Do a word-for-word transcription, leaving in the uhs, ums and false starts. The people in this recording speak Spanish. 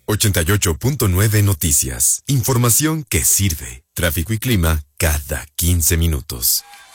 ochenta y ocho punto nueve Noticias. Información que sirve. Tráfico y clima cada quince minutos.